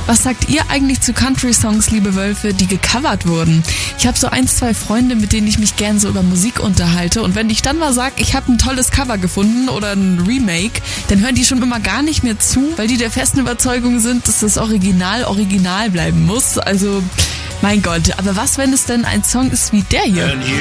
Was sagt ihr eigentlich zu Country-Songs, liebe Wölfe, die gecovert wurden? Ich habe so 1, 2 Freunde, mit denen ich mich gern so über Musik unterhalte. Und wenn ich dann mal sage, ich habe ein tolles Cover gefunden oder ein Remake, dann hören die schon immer gar nicht mehr zu, weil die der festen Überzeugung sind, dass das Original bleiben muss. Also, mein Gott. Aber was, wenn es denn ein Song ist wie der hier?